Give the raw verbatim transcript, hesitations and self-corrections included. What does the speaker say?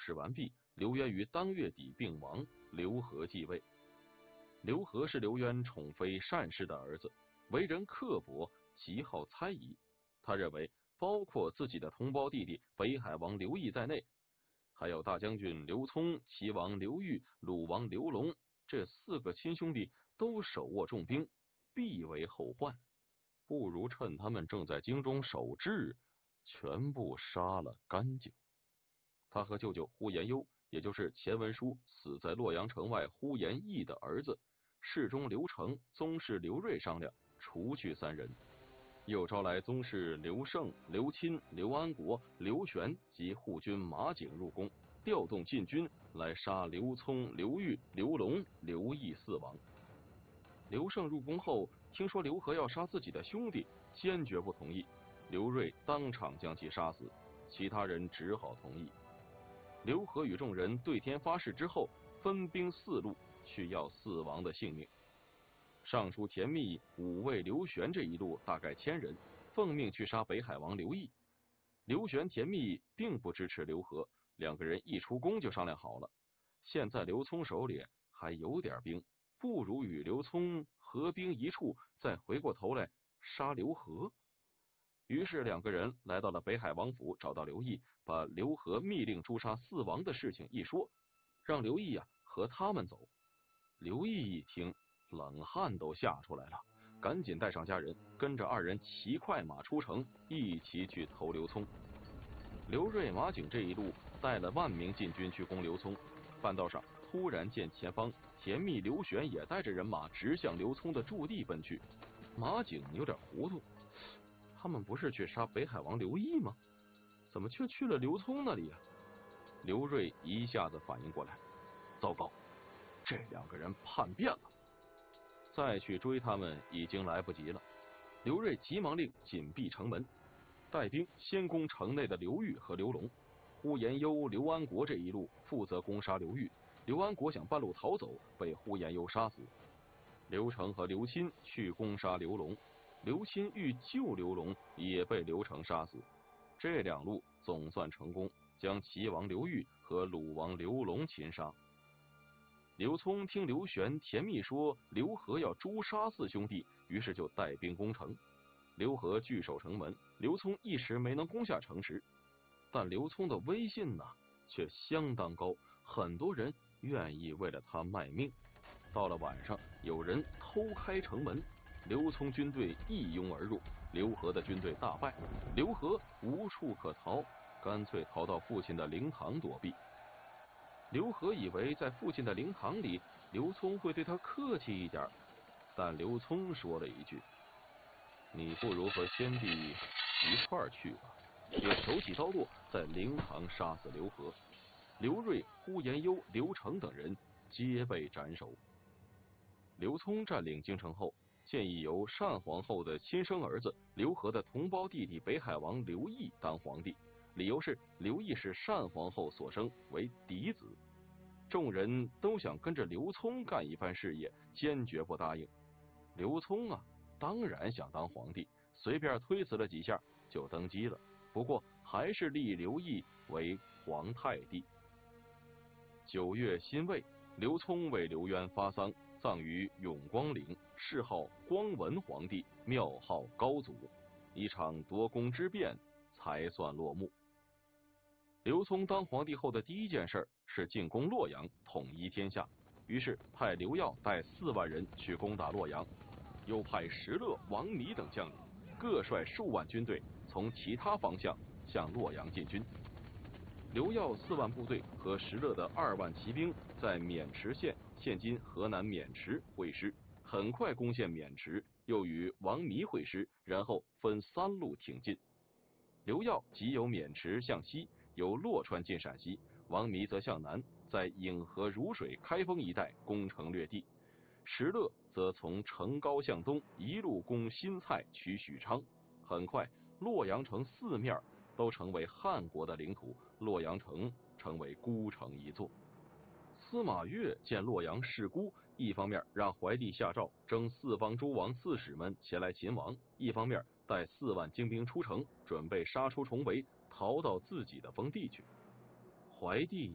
事完毕，刘渊于当月底病亡，刘和继位。刘和是刘渊宠妃单氏的儿子，为人刻薄，极好猜疑。他认为，包括自己的同胞弟弟北海王刘毅在内，还有大将军刘聪、齐王刘豫、鲁王刘龙这四个亲兄弟都手握重兵，必为后患。不如趁他们正在京中守制，全部杀了干净。他和舅舅呼延攸，也就是前文书死在洛阳城外呼延义的儿子侍中刘成、宗室刘瑞商量，除去三人，又招来宗室刘胜、刘钦、刘安国、刘玄及护军马景入宫，调动禁军来杀刘聪、刘豫、刘龙、刘毅四王。刘胜入宫后，听说刘和要杀自己的兄弟，坚决不同意。刘瑞当场将其杀死，其他人只好同意。刘和与众人对天发誓之后，分兵四路去要四王的性命。尚书田密、五尉刘玄这一路大概千人，奉命去杀北海王刘毅。刘玄、田密并不支持刘和，两个人一出宫就商量好了。现在刘聪手里还有点兵，不如与刘聪合兵一处，再回过头来杀刘和。于是两个人来到了北海王府，找到刘毅，把刘和密令诛杀四王的事情一说，让刘毅啊和他们走。刘毅一听，冷汗都吓出来了，赶紧带上家人，跟着二人骑快马出城，一起去投刘聪。刘瑞、马景这一路带了万名禁军去攻刘聪，半道上突然见前方田密、刘玄也带着人马直向刘聪的驻地奔去。马景有点糊涂，他们不是去杀北海王刘毅吗？怎么却去了刘聪那里啊？刘瑞一下子反应过来，糟糕，这两个人叛变了，再去追他们已经来不及了。刘瑞急忙令紧闭城门，带兵先攻城内的刘豫和刘龙。呼延攸、刘安国这一路负责攻杀刘豫，刘安国想半路逃走，被呼延攸杀死。刘成和刘钦去攻杀刘龙，刘钦欲救刘龙，也被刘成杀死。这两路总算成功，将齐王刘豫和鲁王刘龙擒杀。刘聪听刘玄、田密说刘和要诛杀四兄弟，于是就带兵攻城。刘和据守城门，刘聪一时没能攻下城池，但刘聪的威信呢却相当高，很多人愿意为了他卖命。到了晚上，有人偷开城门，刘聪军队一拥而入，刘和的军队大败，刘和无处可逃，干脆逃到父亲的灵堂躲避。刘和以为在父亲的灵堂里，刘聪会对他客气一点，但刘聪说了一句：“你不如和先帝一块儿去吧。”也手起刀落，在灵堂杀死刘和。刘瑞、呼延攸、刘成等人皆被斩首。刘聪占领京城后，建议由单皇后的亲生儿子刘和的同胞弟弟北海王刘毅当皇帝，理由是刘毅是单皇后所生，为嫡子。众人都想跟着刘聪干一番事业，坚决不答应。刘聪啊，当然想当皇帝，随便推辞了几下就登基了。不过还是立刘毅为皇太帝。九月辛未，刘聪为刘渊发丧，葬于永光陵，谥号光文皇帝，庙号高祖。一场夺宫之变才算落幕。刘聪当皇帝后的第一件事是进攻洛阳，统一天下。于是派刘耀带四万人去攻打洛阳，又派石勒、王弥等将领各率数万军队从其他方向向洛阳进军。刘耀四万部队和石勒的二万骑兵在渑池县（现今河南渑池）会师，很快攻陷渑池，又与王弥会师，然后分三路挺进。刘耀即由渑池向西，由洛川进陕西；王弥则向南，在颍河汝水、开封一带攻城略地。石勒则从城高向东，一路攻新蔡，取许昌。很快，洛阳城四面都成为汉国的领土，洛阳城成为孤城一座。司马越见洛阳势孤，一方面让怀帝下诏征四方诸王刺史们前来擒王，一方面带四万精兵出城，准备杀出重围，逃到自己的封地去。怀帝